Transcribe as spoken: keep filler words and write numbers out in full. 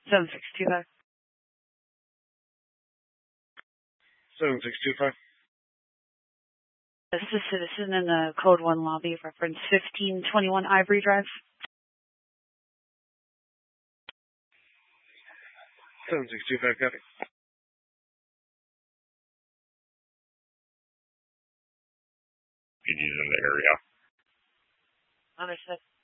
seven six two five. seven six two five. This is a citizen in the Code one lobby, reference fifteen twenty-one Ivory Drive. seven six two five, copy. P D's in the area. Understood.